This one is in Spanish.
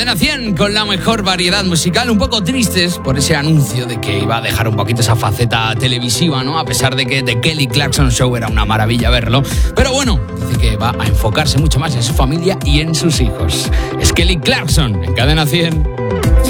Cadena 100 con la mejor variedad musical, un poco tristes por ese anuncio de que iba a dejar un poquito esa faceta televisiva, ¿no? A pesar de que The Kelly Clarkson Show era una maravilla verlo. Pero bueno, dice que va a enfocarse mucho más en su familia y en sus hijos. Es Kelly Clarkson en Cadena 100.